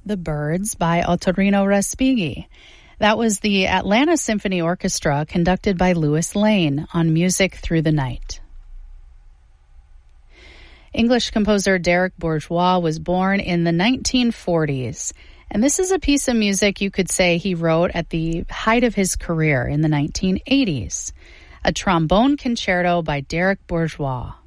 The Birds by Ottorino Respighi. That was the Atlanta Symphony Orchestra conducted by Louis Lane on Music Through the Night. English composer Derek Bourgeois was born in the 1940s, and this is a piece of music you could say he wrote at the height of his career in the 1980s. A trombone concerto by Derek Bourgeois.